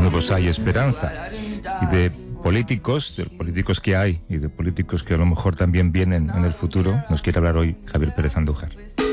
nuevos hay esperanza. Y de políticos que hay y de políticos que a lo mejor también vienen en el futuro, nos quiere hablar hoy Javier Pérez Andújar.